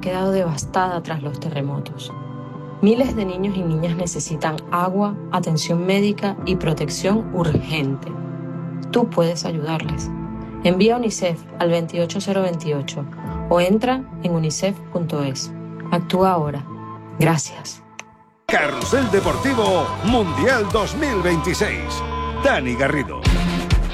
quedado devastada tras los terremotos. Miles de niños y niñas necesitan agua, atención médica y protección urgente. Tú puedes ayudarles. Envía UNICEF al 28028 o entra en unicef.es. Actúa ahora. Gracias. Carrusel Deportivo Mundial 2026. Dani Garrido.